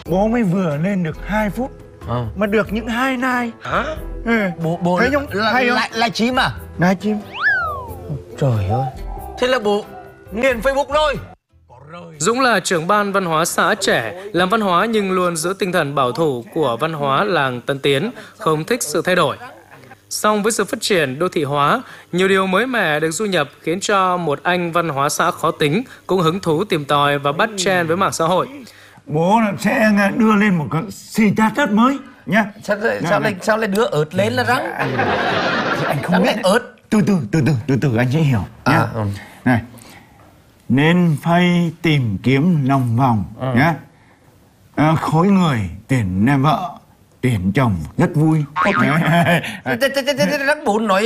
Bố mới vừa lên được 2 phút mà được những 2 like. Hả? Bố thấy không? Hay không? Lại chím à? Livestream. Trời ơi. Thế là bố nghiền Facebook rồi. Dũng là trưởng ban văn hóa xã trẻ, làm văn hóa nhưng luôn giữ tinh thần bảo thủ của văn hóa làng Tân Tiến, không thích sự thay đổi. Song với sự phát triển đô thị hóa, nhiều điều mới mẻ được du nhập khiến cho một anh văn hóa xã khó tính cũng hứng thú tìm tòi và bắt trend với mạng xã hội. Bố sẽ đưa lên một cái status mới nhá. Sao lại đưa ớt lên là răng? Anh không biết. Ớt. Từ từ anh sẽ hiểu nhá. Này. Nên phải tìm kiếm lòng vòng nhá. Khối người tuyển vợ, tuyển chồng rất vui. Răng bố nói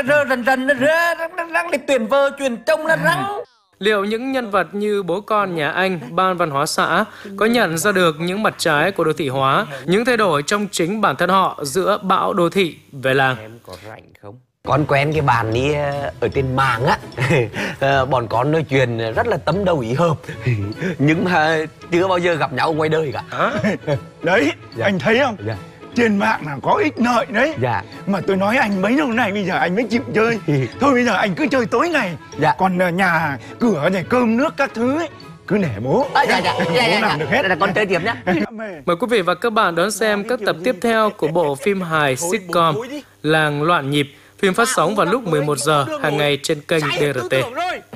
răng để tuyển vợ, tuyển chồng là răng. Liệu những nhân vật như bố con nhà anh, ban văn hóa xã có nhận ra được những mặt trái của đô thị hóa, những thay đổi trong chính bản thân họ giữa bão đô thị về làng? Em có rảnh không? Con quen cái bạn đi ở trên mạng á. Bọn con nói chuyện rất là tâm đầu ý hợp. Nhưng mà chưa bao giờ gặp nhau ngoài đời cả. Đấy, anh thấy không? Trên mạng là có ích lợi đấy. Mà tôi nói anh mấy lâu nay bây giờ anh mới chịu chơi. Thôi bây giờ anh cứ chơi tối ngày. Còn nhà cửa này cơm nước các thứ ấy, cứ để bố. Bố làm được hết. Là con chơi tiếp nhá. Mời quý vị và các bạn đón xem các tập tiếp theo của bộ phim hài sitcom Làng Loạn Nhịp. Phim phát sóng vào lúc 11 giờ hàng ngày trên kênh DRT.